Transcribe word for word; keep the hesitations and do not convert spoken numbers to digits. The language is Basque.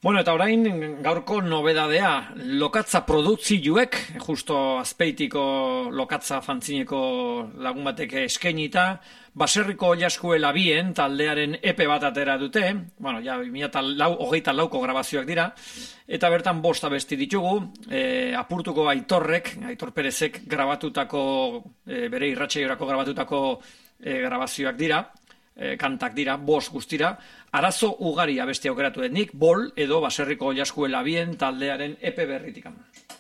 Bueno, eta orain gaurko nobedadea, lokatza produkzioek, justo azpeitiko lokatza fantzineko lagun batek eskainita, baserriko oilaskuela bien taldearen epe bat atera dute, bueno, ja, hogeita lauko grabazioak dira, eta bertan bost abesti ditugu, e, apurtuko Aitorrek, Aitor Perezek grabatutako, e, bere irratsaioarako grabatutako e, grabazioak dira, e, kantak dira, bost guztira, arazo ugari abesti aukeratu denik, bol edo baserriko oilaskuela bien taldearen epe berritikan.